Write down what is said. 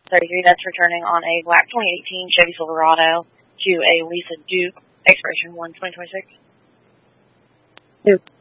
33, that's returning on a black 2018 Chevy Silverado to a Lisa Duke, expiration 1/2026.